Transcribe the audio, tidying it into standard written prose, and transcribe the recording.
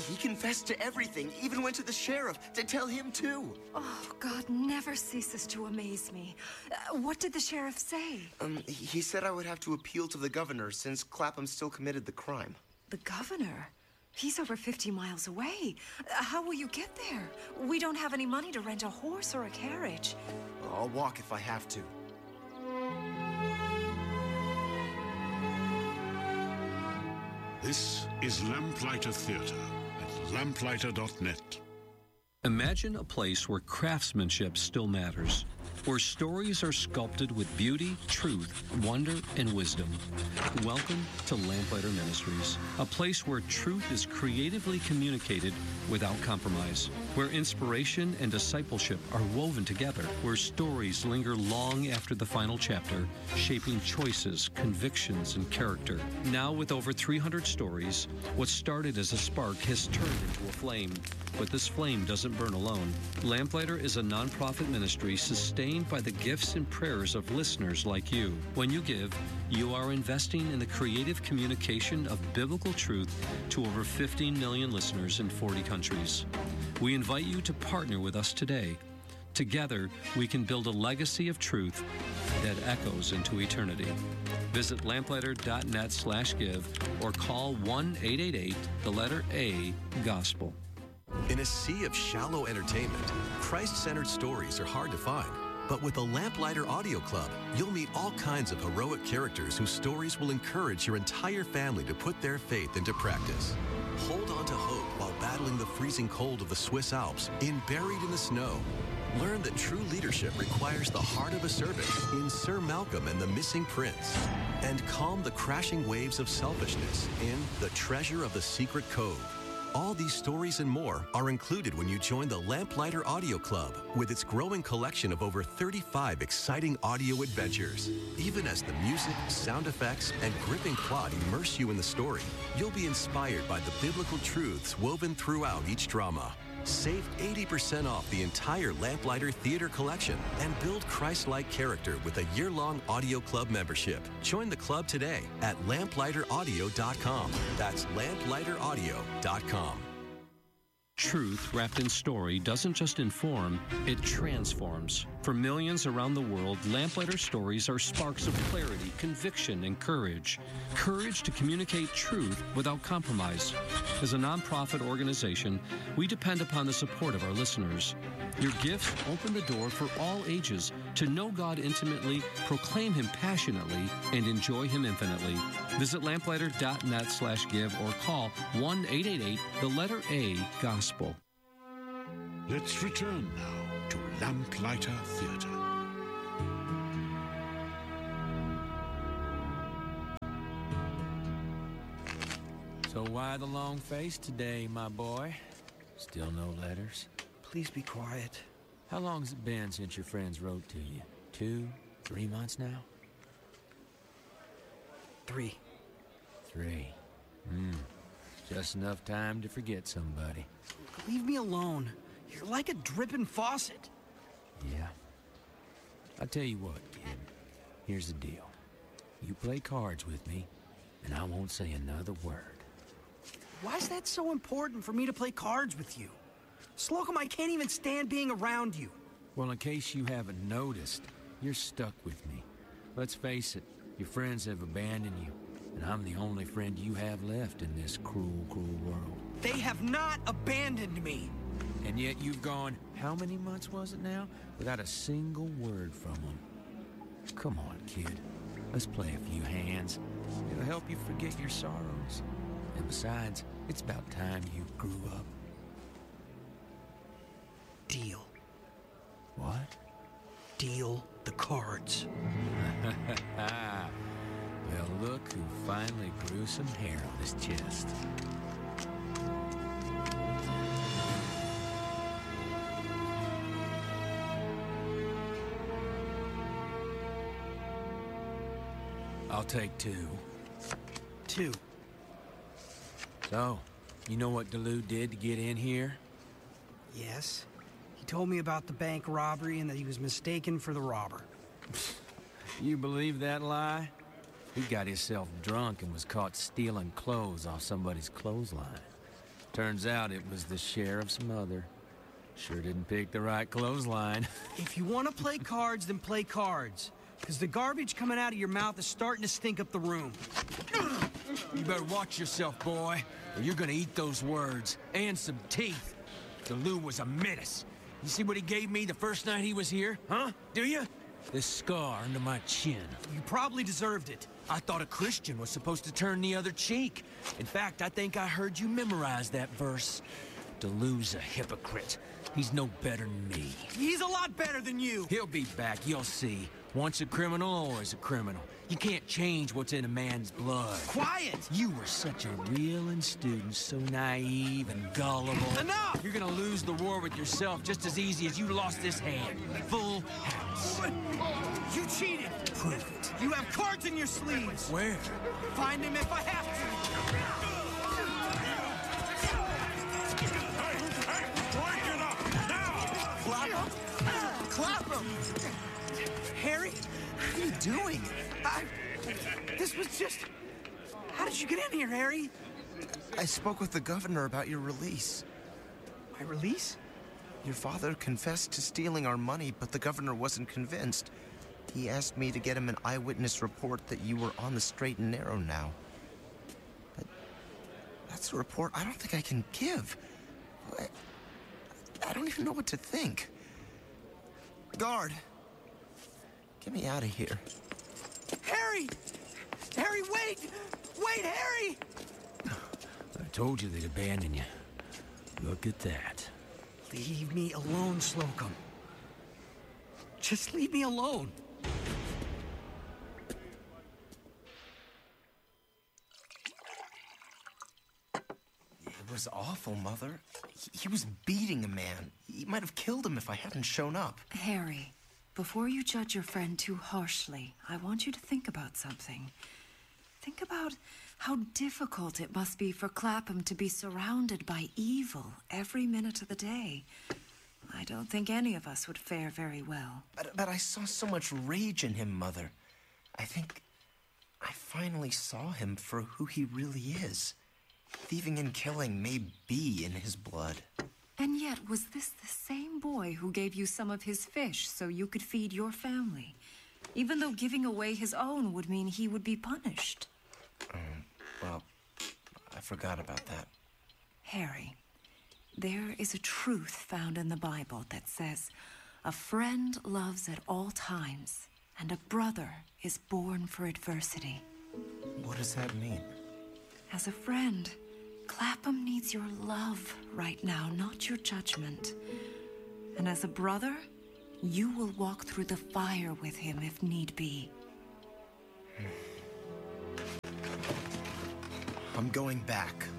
He confessed to everything, even went to the sheriff to tell him too. Oh, God never ceases to amaze me. What did the sheriff say? He said I would have to appeal to the governor since Clapham still committed the crime. The governor? He's over 50 miles away. How will you get there? We don't have any money to rent a horse or a carriage. I'll walk if I have to. This is Lamplighter Theatre at lamplighter.net. Imagine a place where craftsmanship still matters, where stories are sculpted with beauty, truth, wonder, and wisdom. Welcome to Lamplighter Ministries, a place where truth is creatively communicated without compromise, where inspiration and discipleship are woven together, where stories linger long after the final chapter, shaping choices, convictions, and character. Now with over 300 stories, what started as a spark has turned into a flame. But this flame doesn't burn alone. Lamplighter is a nonprofit ministry sustained by the gifts and prayers of listeners like you. When you give, you are investing in the creative communication of biblical truth to over 15 million listeners in 40 countries. We invite you to partner with us today. Together, we can build a legacy of truth that echoes into eternity. Visit lamplighter.net/give or call 1-888, the letter A, Gospel. In a sea of shallow entertainment, Christ-centered stories are hard to find. But with the Lamplighter Audio Club, you'll meet all kinds of heroic characters whose stories will encourage your entire family to put their faith into practice. Hold on to hope while battling the freezing cold of the Swiss Alps in Buried in the Snow. Learn that true leadership requires the heart of a servant in Sir Malcolm and the Missing Prince. And calm the crashing waves of selfishness in The Treasure of the Secret Cove. All these stories and more are included when you join the Lamplighter Audio Club with its growing collection of over 35 exciting audio adventures. Even as the music, sound effects, and gripping plot immerse you in the story, you'll be inspired by the biblical truths woven throughout each drama. Save 80% off the entire Lamplighter Theater collection and build Christ-like character with a year-long audio club membership. Join the club today at lamplighteraudio.com. That's lamplighteraudio.com. Truth wrapped in story doesn't just inform, it transforms. For millions around the world, Lamplighter stories are sparks of clarity, conviction, and courage. Courage to communicate truth without compromise. As a nonprofit organization, we depend upon the support of our listeners. Your gifts open the door for all ages to know God intimately, proclaim Him passionately, and enjoy Him infinitely. Visit lamplighter.net/give or call 1-888, the letter A, Gospel. Let's return now to Lamplighter Theatre. So why the long face today, my boy? Still no letters? Please be quiet. How long's it been since your friends wrote to you? 2, 3 months now? 3. 3. Just enough time to forget somebody. Leave me alone. You're like a dripping faucet. Yeah. I'll tell you what, kid. Here's the deal. You play cards with me, and I won't say another word. Why is that so important for me to play cards with you? Slocum, I can't even stand being around you. Well, in case you haven't noticed, you're stuck with me. Let's face it, your friends have abandoned you, and I'm the only friend you have left in this cruel, cruel world. They have not abandoned me. And yet you've gone, how many months was it now, without a single word from them? Come on, kid. Let's play a few hands. It'll help you forget your sorrows. And besides, it's about time you grew up. Deal. What? Deal the cards. Well, look who finally grew some hair on his chest. I'll take 2. 2. So, you know what DeLue did to get in here? Yes. He told me about the bank robbery and that he was mistaken for the robber. You believe that lie? He got himself drunk and was caught stealing clothes off somebody's clothesline. Turns out it was the sheriff's mother. Sure didn't pick the right clothesline. If you want to play cards, then play cards. Because the garbage coming out of your mouth is starting to stink up the room. You better watch yourself, boy, or you're gonna eat those words, and some teeth. DeLue was a menace. You see what he gave me the first night he was here, huh? Do you? This scar under my chin. You probably deserved it. I thought a Christian was supposed to turn the other cheek. In fact, I think I heard you memorize that verse. DeLue's a hypocrite. He's no better than me. He's a lot better than you. He'll be back, you'll see. Once a criminal, always a criminal. You can't change what's in a man's blood. Quiet! You were such a reeling student, so naive and gullible. Enough! You're gonna lose the war with yourself just as easy as you lost this hand. Full house. You cheated! Prove it. You have cards in your sleeves! Where? Find him if I have to! Clap him! Clap him! Harry? What are you doing? This was just... How did you get in here, Harry? I spoke with the governor about your release. My release? Your father confessed to stealing our money, but the governor wasn't convinced. He asked me to get him an eyewitness report that you were on the straight and narrow now. But that's a report I don't think I can give. I don't even know what to think. Guard! Get me out of here. Harry! Harry, wait! Wait, Harry! I told you they'd abandon you. Look at that. Leave me alone, Slocum. Just leave me alone. It was awful, Mother. He was beating a man. He might have killed him if I hadn't shown up. Harry, before you judge your friend too harshly, I want you to think about something. Think about how difficult it must be for Clapham to be surrounded by evil every minute of the day. I don't think any of us would fare very well. But I saw so much rage in him, Mother. I think I finally saw him for who he really is. Thieving and killing may be in his blood. And yet, was this the same boy who gave you some of his fish so you could feed your family? Even though giving away his own would mean he would be punished. Well, I forgot about that. Harry, there is a truth found in the Bible that says, a friend loves at all times, and a brother is born for adversity. What does that mean? As a friend, Clapham needs your love right now, not your judgment. And as a brother, you will walk through the fire with him if need be. I'm going back.